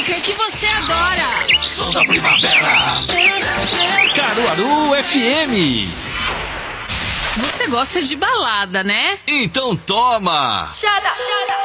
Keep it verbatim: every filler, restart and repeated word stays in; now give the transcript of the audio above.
música que você adora. Som da Primavera. Caruaru F M. Você gosta de balada, né? Então toma. Shut up, shut up.